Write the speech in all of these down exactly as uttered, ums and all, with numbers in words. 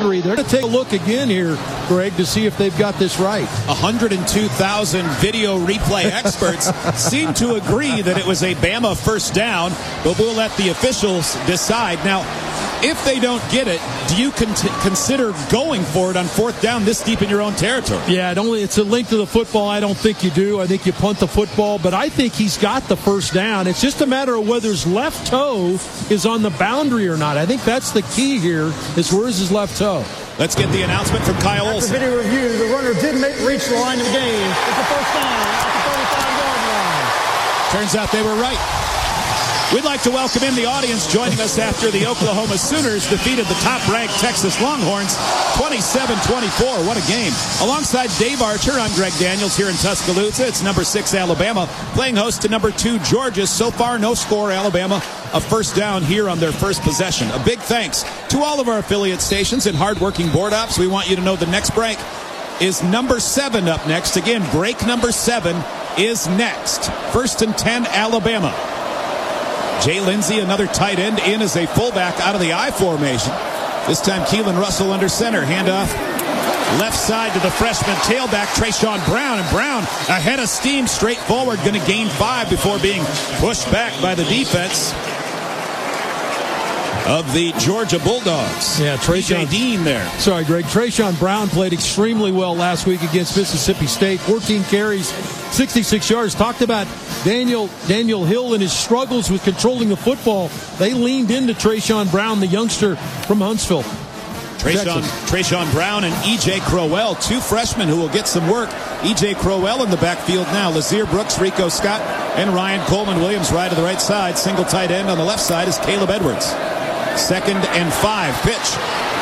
three. They're going to take a look again here, Greg, to see if they've got this right. one hundred two thousand video replay experts seem to agree that it was a Bama first down, but we'll let the officials decide. Now, if they don't get it, do you con- consider going for it on fourth down this deep in your own territory? Yeah, it only, it's a length of the football. I don't think you do. I think you punt the football, but I think he's got the first down. It's just a matter of whether his left toe is on the boundary or not. I think that's the key here, is where's his left toe. Let's get the announcement from Kyle After Olson. video review, the runner did make reach the line of the game. It's a first down at the thirty-five-yard line. Turns out they were right. We'd like to welcome in the audience joining us after the Oklahoma Sooners defeated the top-ranked Texas Longhorns twenty-seven twenty-four. What a game. Alongside Dave Archer, I'm Greg Daniels here in Tuscaloosa. It's number six Alabama playing host to number two Georgia. So far, no score. Alabama a first down here on their first possession. A big thanks to all of our affiliate stations and hardworking board ops. We want you to know the next break is number seven up next. Again, break number seven is next. First and ten, Alabama. Jay Lindsey, another tight end, in as a fullback out of the I formation. This time, Keelan Russell under center. Handoff left side to the freshman tailback, Trayshawn Brown. And Brown ahead of steam, straight forward, going to gain five before being pushed back by the defense of the Georgia Bulldogs. Yeah, Trayshawn Dean there. Sorry, Greg. Trayshawn Brown played extremely well last week against Mississippi State. fourteen carries, sixty-six yards. Talked about Daniel Daniel Hill and his struggles with controlling the football. They leaned into Trayshawn Brown, the youngster from Huntsville. Trayshawn, Trayshawn Brown and E J Crowell, two freshmen who will get some work. E J Crowell in the backfield now. Lazier Brooks, Rico Scott, and Ryan Coleman-Williams right to the right side. Single tight end on the left side is Caleb Edwards. Second and five. Pitch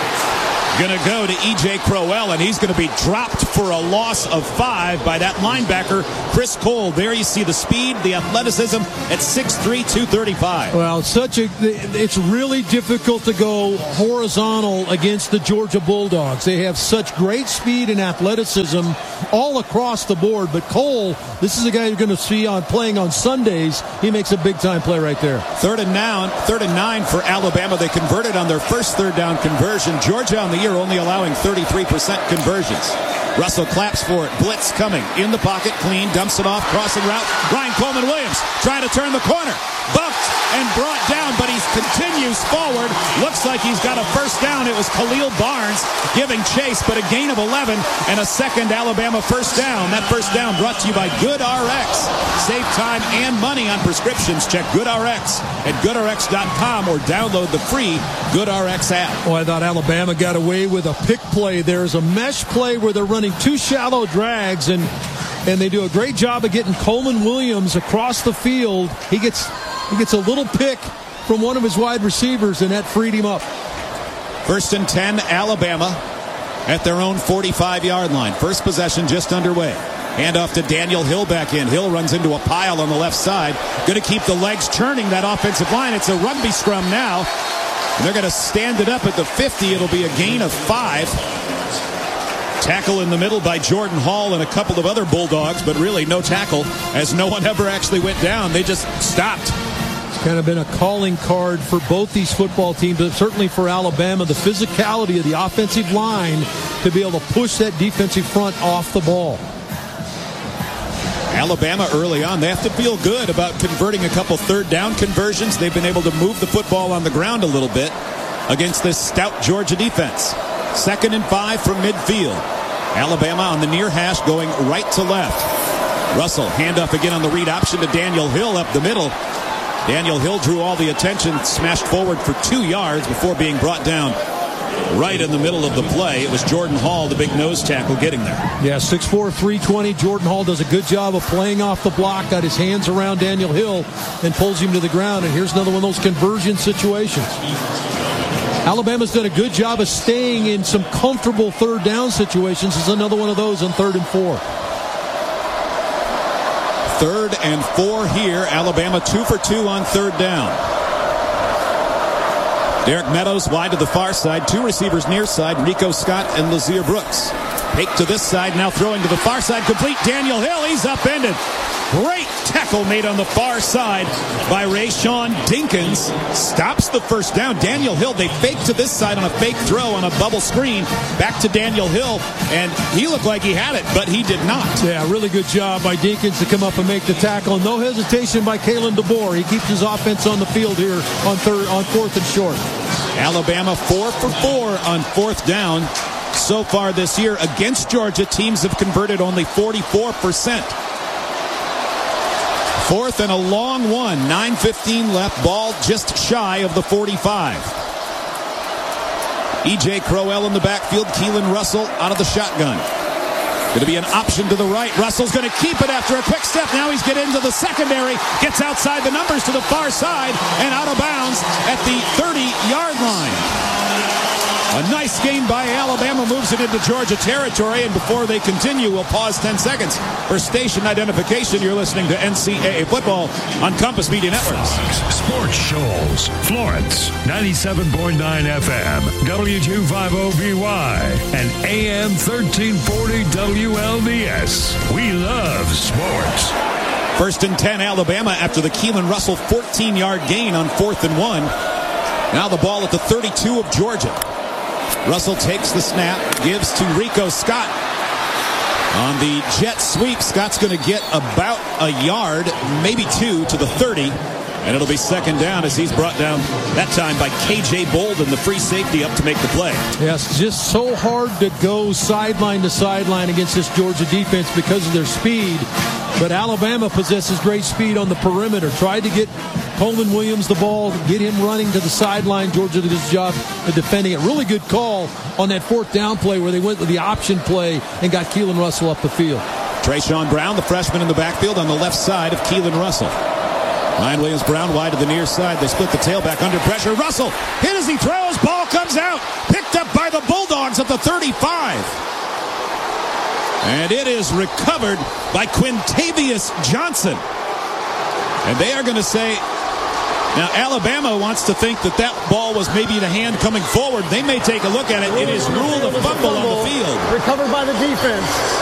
going to go to E J Crowell, and he's going to be dropped for a loss of five by that linebacker, Chris Cole. There you see the speed, the athleticism at six three, two thirty-five. Well, it's such a it's really difficult to go horizontal against the Georgia Bulldogs. They have such great speed and athleticism all across the board. But Cole, this is a guy you're going to see on playing on Sundays. He makes a big-time play right there. Third and nine, third and nine for Alabama. They converted on their first third down conversion. Georgia on the year only allowing thirty-three percent conversions. Russell claps for it. Blitz coming. In the pocket. Clean. Dumps it off. Crossing route. Ryan Coleman-Williams trying to turn the corner. Bumped and brought down, but he continues forward. Looks like he's got a first down. It was Khalil Barnes giving chase, but a gain of eleven and a second Alabama first down. That first down brought to you by GoodRx. Save time and money on prescriptions. Check GoodRx at good r x dot com or download the free GoodRx app. Oh, I thought Alabama got away with a pick play. There's a mesh play where they're running two shallow drags, and and they do a great job of getting Coleman-Williams across the field. He gets he gets a little pick from one of his wide receivers, and that freed him up. First and ten, Alabama at their own forty-five-yard line. First possession just underway. Handoff to Daniel Hill back in. Hill runs into a pile on the left side. Going to keep the legs churning, that offensive line. It's a rugby scrum now. And they're going to stand it up at the fifty. It'll be a gain of five. Tackle in the middle by Jordan Hall and a couple of other Bulldogs, but really no tackle as no one ever actually went down. They just stopped. It's kind of been a calling card for both these football teams, but certainly for Alabama, the physicality of the offensive line to be able to push that defensive front off the ball. Alabama early on, they have to feel good about converting a couple third down conversions. They've been able to move the football on the ground a little bit against this stout Georgia defense. Second and five from midfield. Alabama on the near hash going right to left. Russell, handoff again on the read option to Daniel Hill up the middle. Daniel Hill drew all the attention, smashed forward for two yards before being brought down right in the middle of the play. It was Jordan Hall, the big nose tackle, getting there. Yeah, six four, three twenty. Jordan Hall does a good job of playing off the block, got his hands around Daniel Hill, and pulls him to the ground. And here's another one of those conversion situations. Alabama's done a good job of staying in some comfortable third down situations. This is another one of those on third and four. Third and four here. Alabama two for two on third down. Derek Meadows wide to the far side. Two receivers near side. Rico Scott and Lazier Brooks. Fake to this side. Now throwing to the far side. Complete. Daniel Hill. He's upended. Great tackle made on the far side by Rayshawn Dinkins. Stops the first down. Daniel Hill, they fake to this side on a fake throw on a bubble screen. Back to Daniel Hill, and he looked like he had it, but he did not. Yeah, really good job by Dinkins to come up and make the tackle. No hesitation by Kalen DeBoer. He keeps his offense on the field here on third, on fourth and short. Alabama four for four on fourth down. So far this year against Georgia, teams have converted only forty-four percent. Fourth and a long one. nine fifteen left. Ball just shy of the forty-five. E J Crowell in the backfield. Keelan Russell out of the shotgun. Going to be an option to the right. Russell's going to keep it after a quick step. Now he's getting into the secondary. Gets outside the numbers to the far side and out of bounds at the thirty-yard line. A nice gain by Alabama, moves it into Georgia territory, and before they continue, we'll pause ten seconds for station identification. You're listening to N C double A football on Compass Media Networks. Sports Shoals, Florence, ninety-seven point nine F M, W two fifty B Y, and A M thirteen forty W L D S. We love sports. First and ten, Alabama after the Keelan Russell fourteen-yard gain on fourth and one. Now the ball at the thirty-two of Georgia. Russell takes the snap, gives to Rico Scott. On the jet sweep, Scott's going to get about a yard, maybe two, to the thirty. And it'll be second down as he's brought down, that time by K J Bolden, the free safety, up to make the play. Yes, just so hard to go sideline to sideline against this Georgia defense because of their speed. But Alabama possesses great speed on the perimeter. Tried to get Coleman Williams the ball, get him running to the sideline. Georgia did his job of defending it. Really good call on that fourth down play where they went with the option play and got Keelan Russell up the field. Trayshawn Brown, the freshman in the backfield on the left side of Keelan Russell. Ryan Williams-Brown wide to the near side. They split the tailback under pressure. Russell hit as he throws. Ball comes out. Picked up by the Bulldogs at the thirty-five. And it is recovered by Quintavious Johnson. And they are going to say, now Alabama wants to think that that ball was maybe the hand coming forward. They may take a look at it. It is ruled a fumble on the field. Recovered by the defense.